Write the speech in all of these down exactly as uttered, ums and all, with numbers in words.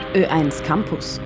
Ö eins Campus.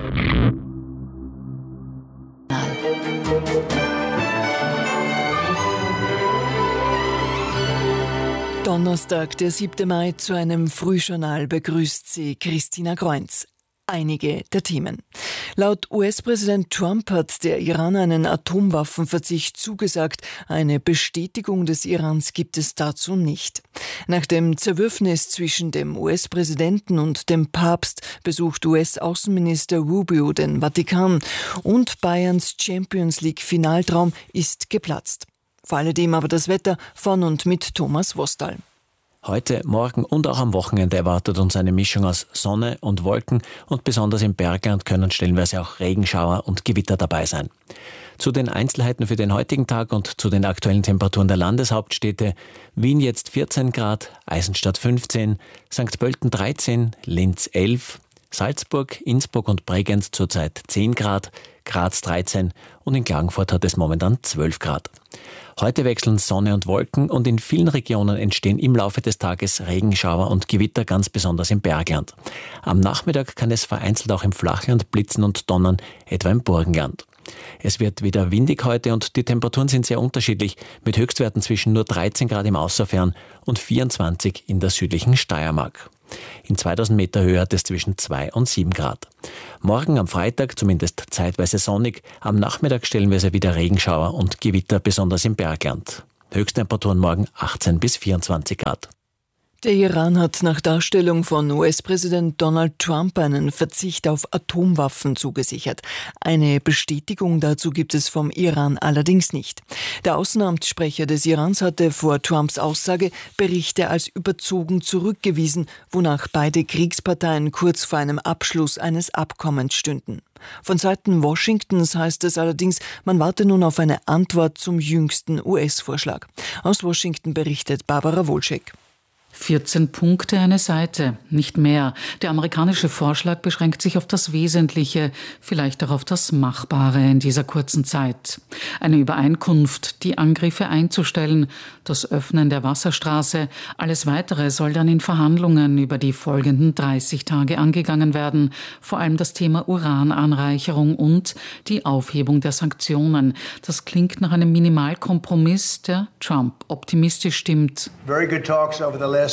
Donnerstag, der siebte Mai, zu einem Frühjournal begrüßt Sie Christina Kreunz. Einige der Themen. Laut U S-Präsident Trump hat der Iran einen Atomwaffenverzicht zugesagt. Eine Bestätigung des Irans gibt es dazu nicht. Nach dem Zerwürfnis zwischen dem U S-Präsidenten und dem Papst besucht U S-Außenminister Rubio den Vatikan und Bayerns Champions-League-Finaltraum ist geplatzt. Vor alledem aber das Wetter von und mit Thomas Wostal. Heute, morgen und auch am Wochenende erwartet uns eine Mischung aus Sonne und Wolken und besonders im Bergland können stellenweise auch Regenschauer und Gewitter dabei sein. Zu den Einzelheiten für den heutigen Tag und zu den aktuellen Temperaturen der Landeshauptstädte: Wien jetzt vierzehn Grad, Eisenstadt fünfzehn, Sankt Pölten dreizehn, Linz elf, Salzburg, Innsbruck und Bregenz zurzeit zehn Grad, Graz dreizehn und in Klagenfurt hat es momentan zwölf Grad. Heute wechseln Sonne und Wolken und in vielen Regionen entstehen im Laufe des Tages Regenschauer und Gewitter, ganz besonders im Bergland. Am Nachmittag kann es vereinzelt auch im Flachland blitzen und donnern, etwa im Burgenland. Es wird wieder windig heute und die Temperaturen sind sehr unterschiedlich, mit Höchstwerten zwischen nur dreizehn Grad im Außerfern und vierundzwanzig in der südlichen Steiermark. In zweitausend Meter Höhe hat es zwischen zwei und sieben Grad. Morgen am Freitag zumindest zeitweise sonnig, am Nachmittag stellenweise wieder Regenschauer und Gewitter, besonders im Bergland. Höchsttemperaturen morgen achtzehn bis vierundzwanzig Grad. Der Iran hat nach Darstellung von U S-Präsident Donald Trump einen Verzicht auf Atomwaffen zugesichert. Eine Bestätigung dazu gibt es vom Iran allerdings nicht. Der Außenamtssprecher des Irans hatte vor Trumps Aussage Berichte als überzogen zurückgewiesen, wonach beide Kriegsparteien kurz vor einem Abschluss eines Abkommens stünden. Von Seiten Washingtons heißt es allerdings, man warte nun auf eine Antwort zum jüngsten U S-Vorschlag. Aus Washington berichtet Barbara Wolschek. vierzehn Punkte, eine Seite, nicht mehr. Der amerikanische Vorschlag beschränkt sich auf das Wesentliche, vielleicht auch auf das Machbare in dieser kurzen Zeit. Eine Übereinkunft, die Angriffe einzustellen, das Öffnen der Wasserstraße, alles Weitere soll dann in Verhandlungen über die folgenden dreißig Tage angegangen werden. Vor allem das Thema Urananreicherung und die Aufhebung der Sanktionen. Das klingt nach einem Minimalkompromiss, der Trump optimistisch stimmt. Very good talks over the last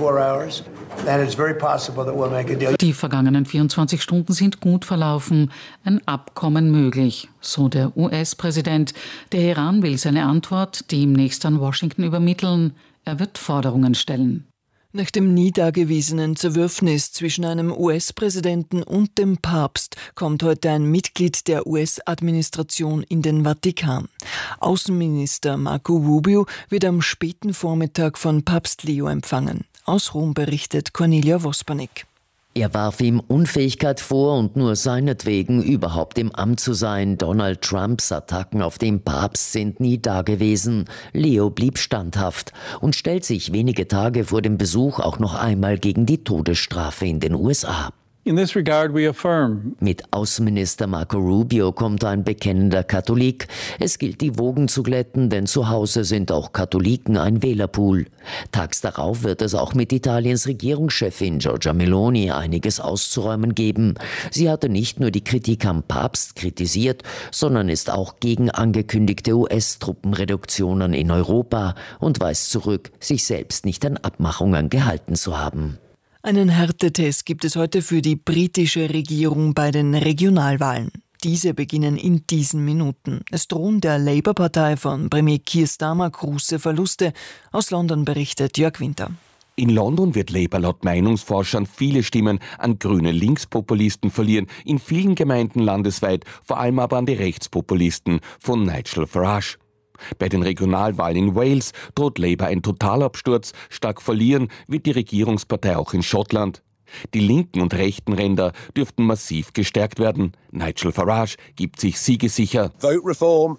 Die vergangenen vierundzwanzig Stunden sind gut verlaufen, ein Abkommen möglich, so der U S-Präsident. Der Iran will seine Antwort demnächst an Washington übermitteln. Er wird Forderungen stellen. Nach dem nie dagewesenen Zerwürfnis zwischen einem U S-Präsidenten und dem Papst kommt heute ein Mitglied der U S-Administration in den Vatikan. Außenminister Marco Rubio wird am späten Vormittag von Papst Leo empfangen. Aus Rom berichtet Cornelia Wospanik. Er warf ihm Unfähigkeit vor und nur seinetwegen überhaupt im Amt zu sein. Donald Trumps Attacken auf den Papst sind nie dagewesen. Leo blieb standhaft und stellt sich wenige Tage vor dem Besuch auch noch einmal gegen die Todesstrafe in den U S A. In this regard we affirm. Mit Außenminister Marco Rubio kommt ein bekennender Katholik. Es gilt, die Wogen zu glätten, denn zu Hause sind auch Katholiken ein Wählerpool. Tags darauf wird es auch mit Italiens Regierungschefin Giorgia Meloni einiges auszuräumen geben. Sie hatte nicht nur die Kritik am Papst kritisiert, sondern ist auch gegen angekündigte U S-Truppenreduktionen in Europa und weist zurück, sich selbst nicht an Abmachungen gehalten zu haben. Einen Härtetest gibt es heute für die britische Regierung bei den Regionalwahlen. Diese beginnen in diesen Minuten. Es drohen der Labour-Partei von Premier Keir Starmer große Verluste. Aus London berichtet Jörg Winter. In London wird Labour laut Meinungsforschern viele Stimmen an grüne Linkspopulisten verlieren, in vielen Gemeinden landesweit, vor allem aber an die Rechtspopulisten von Nigel Farage. Bei den Regionalwahlen in Wales droht Labour ein Totalabsturz, stark verlieren wird die Regierungspartei auch in Schottland. Die linken und rechten Ränder dürften massiv gestärkt werden. Nigel Farage gibt sich siegessicher. Wählt Reform,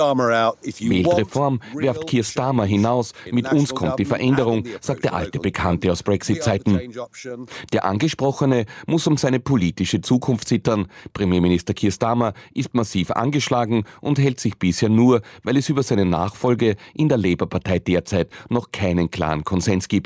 werft Keir Starmer hinaus. Mit uns kommt die Veränderung, sagt der alte Bekannte aus Brexit-Zeiten. Der Angesprochene muss um seine politische Zukunft zittern. Premierminister Keir Starmer ist massiv angeschlagen und hält sich bisher nur, weil es über seine Nachfolge in der Labour-Partei derzeit noch keinen klaren Konsens gibt.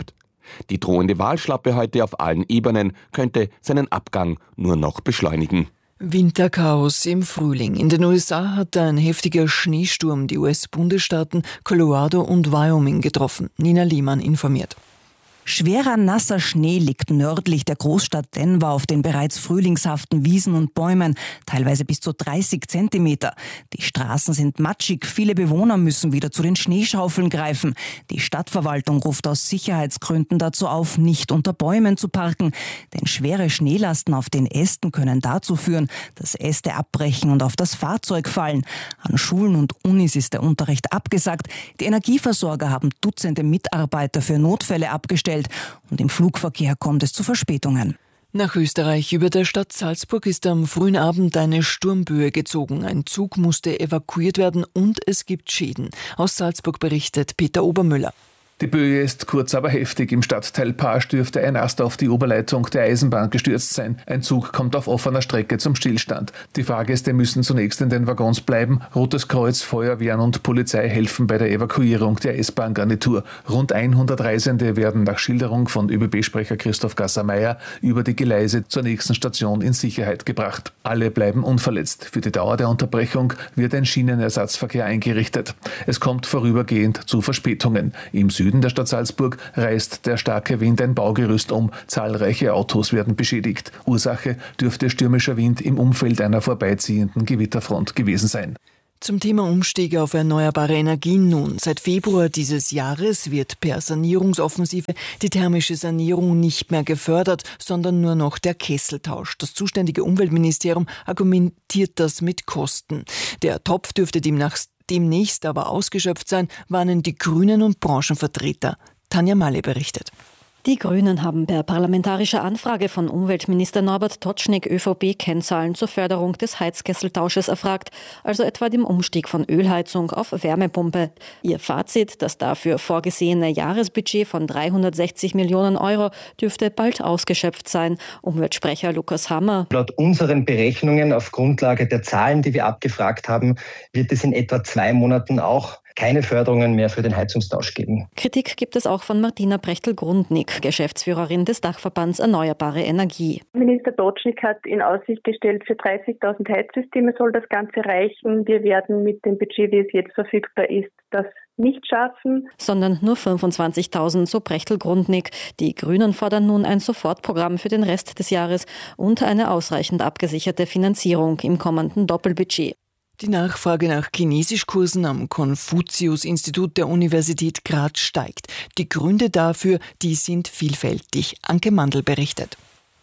Die drohende Wahlschlappe heute auf allen Ebenen könnte seinen Abgang nur noch beschleunigen. Winterchaos im Frühling. In den U S A hat ein heftiger Schneesturm die U S-Bundesstaaten Colorado und Wyoming getroffen. Nina Lehmann informiert. Schwerer, nasser Schnee liegt nördlich der Großstadt Denver auf den bereits frühlingshaften Wiesen und Bäumen, teilweise bis zu dreißig Zentimeter. Die Straßen sind matschig, viele Bewohner müssen wieder zu den Schneeschaufeln greifen. Die Stadtverwaltung ruft aus Sicherheitsgründen dazu auf, nicht unter Bäumen zu parken, denn schwere Schneelasten auf den Ästen können dazu führen, dass Äste abbrechen und auf das Fahrzeug fallen. An Schulen und Unis ist der Unterricht abgesagt. Die Energieversorger haben Dutzende Mitarbeiter für Notfälle abgestellt. Und im Flugverkehr kommt es zu Verspätungen. Nach Österreich. Über der Stadt Salzburg ist am frühen Abend eine Sturmböe gezogen. Ein Zug musste evakuiert werden und es gibt Schäden. Aus Salzburg berichtet Peter Obermüller. Die Böe ist kurz, aber heftig. Im Stadtteil Paasch dürfte ein Ast auf die Oberleitung der Eisenbahn gestürzt sein. Ein Zug kommt auf offener Strecke zum Stillstand. Die Fahrgäste müssen zunächst in den Waggons bleiben. Rotes Kreuz, Feuerwehren und Polizei helfen bei der Evakuierung der S-Bahn-Garnitur. Rund hundert Reisende werden nach Schilderung von Ö B B-Sprecher Christoph Gasser-Meyer über die Gleise zur nächsten Station in Sicherheit gebracht. Alle bleiben unverletzt. Für die Dauer der Unterbrechung wird ein Schienenersatzverkehr eingerichtet. Es kommt vorübergehend zu Verspätungen. Im Süden der Stadt Salzburg reißt der starke Wind ein Baugerüst um. Zahlreiche Autos werden beschädigt. Ursache dürfte stürmischer Wind im Umfeld einer vorbeiziehenden Gewitterfront gewesen sein. Zum Thema Umstieg auf erneuerbare Energien nun. Seit Februar dieses Jahres wird per Sanierungsoffensive die thermische Sanierung nicht mehr gefördert, sondern nur noch der Kesseltausch. Das zuständige Umweltministerium argumentiert das mit Kosten. Der Topf dürfte demnach demnächst aber ausgeschöpft sein, warnen die Grünen und Branchenvertreter. Tanja Malle berichtet. Die Grünen haben per parlamentarischer Anfrage von Umweltminister Norbert Totschnig ÖVP-Kennzahlen zur Förderung des Heizkesseltausches erfragt, also etwa dem Umstieg von Ölheizung auf Wärmepumpe. Ihr Fazit, das dafür vorgesehene Jahresbudget von dreihundertsechzig Millionen Euro dürfte bald ausgeschöpft sein. Umweltsprecher Lukas Hammer. Laut unseren Berechnungen auf Grundlage der Zahlen, die wir abgefragt haben, wird es in etwa zwei Monaten auch keine Förderungen mehr für den Heizungstausch geben. Kritik gibt es auch von Martina Brechtel-Grundnick, Geschäftsführerin des Dachverbands Erneuerbare Energie. Minister Totschnig hat in Aussicht gestellt, für dreißigtausend Heizsysteme soll das Ganze reichen. Wir werden mit dem Budget, wie es jetzt verfügbar ist, das nicht schaffen. Sondern nur fünfundzwanzigtausend, so Brechtel-Grundnick. Die Grünen fordern nun ein Sofortprogramm für den Rest des Jahres und eine ausreichend abgesicherte Finanzierung im kommenden Doppelbudget. Die Nachfrage nach Chinesischkursen am Konfuzius-Institut der Universität Graz steigt. Die Gründe dafür, die sind vielfältig. Anke Mandl berichtet.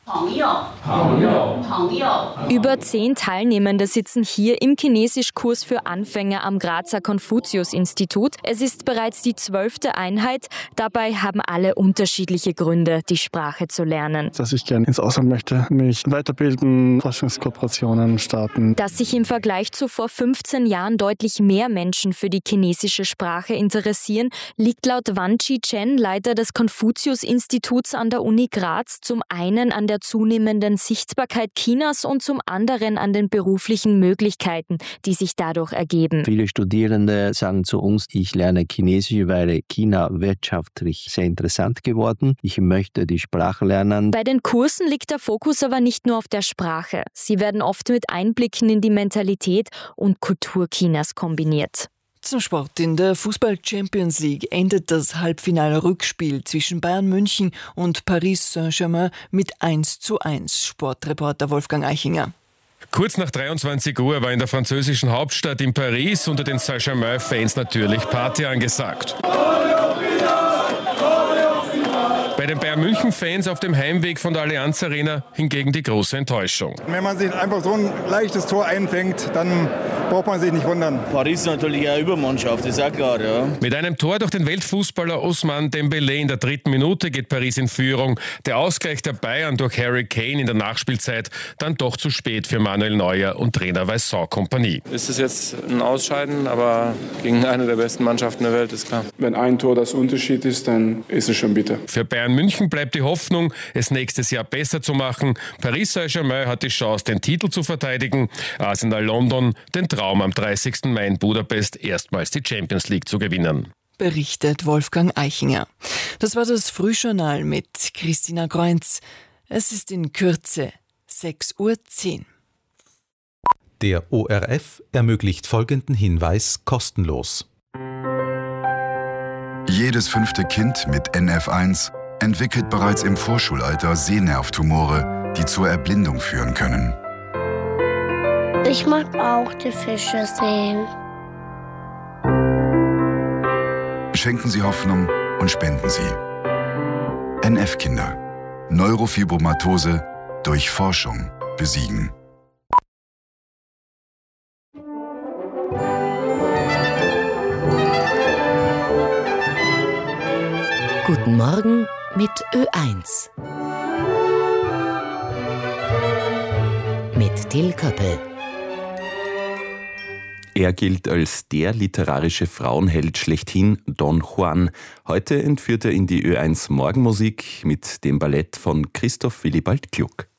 Über zehn Teilnehmende sitzen hier im Chinesischkurs für Anfänger am Grazer Konfuzius-Institut. Es ist bereits die zwölfte Einheit. Dabei haben alle unterschiedliche Gründe, die Sprache zu lernen. Dass ich gerne ins Ausland möchte, mich weiterbilden, Forschungskooperationen starten. Dass sich im Vergleich zu vor fünfzehn Jahren deutlich mehr Menschen für die chinesische Sprache interessieren, liegt laut Wan Chi-chen, Leiter des Konfuzius-Instituts an der Uni Graz, zum einen an der zunehmenden Sichtbarkeit Chinas und zum anderen an den beruflichen Möglichkeiten, die sich dadurch ergeben. Viele Studierende sagen zu uns, ich lerne Chinesisch, weil China wirtschaftlich sehr interessant geworden. Ich möchte die Sprache lernen. Bei den Kursen liegt der Fokus aber nicht nur auf der Sprache. Sie werden oft mit Einblicken in die Mentalität und Kultur Chinas kombiniert. Zum Sport. In der Fußball-Champions League endet das Halbfinale-Rückspiel zwischen Bayern München und Paris Saint-Germain mit eins zu eins. Sportreporter Wolfgang Eichinger. Kurz nach dreiundzwanzig Uhr war in der französischen Hauptstadt in Paris unter den Saint-Germain-Fans natürlich Party angesagt. Bei den Bayern-München-Fans auf dem Heimweg von der Allianz Arena hingegen die große Enttäuschung. Wenn man sich einfach so ein leichtes Tor einfängt, dann braucht man sich nicht wundern. Paris ist natürlich eine Übermannschaft, das ist auch klar. Ja. Mit einem Tor durch den Weltfußballer Ousmane Dembélé in der dritten Minute geht Paris in Führung. Der Ausgleich der Bayern durch Harry Kane in der Nachspielzeit dann doch zu spät für Manuel Neuer und Trainer Vincent Kompany. Ist es jetzt ein Ausscheiden, aber gegen eine der besten Mannschaften der Welt ist klar. Wenn ein Tor das Unterschied ist, dann ist es schon bitter. Für Bayern München bleibt die Hoffnung, es nächstes Jahr besser zu machen. Paris Saint-Germain hat die Chance, den Titel zu verteidigen. Arsenal London den Traum, am dreißigsten Mai in Budapest erstmals die Champions League zu gewinnen. berichtet Wolfgang Eichinger. Das war das Frühjournal mit Christina Groenz. Es ist in Kürze sechs Uhr zehn. Der O R F ermöglicht folgenden Hinweis kostenlos. Jedes fünfte Kind mit N F eins entwickelt bereits im Vorschulalter Sehnervtumore, die zur Erblindung führen können. Ich mag auch die Fische sehen. Schenken Sie Hoffnung und spenden Sie. N F-Kinder. Neurofibromatose durch Forschung besiegen. Guten Morgen mit Ö eins. Mit Till Köppel. Er gilt als der literarische Frauenheld schlechthin, Don Juan. Heute entführt er in die Ö eins Morgenmusik mit dem Ballett von Christoph Willibald Gluck.